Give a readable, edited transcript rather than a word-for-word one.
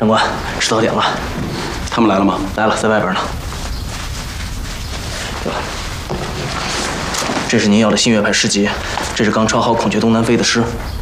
长官，吃早点了。 他们来了吗？ 来了，在外边呢。对了，这是您要的新月派诗集，这是刚抄好《孔雀东南飞》的诗。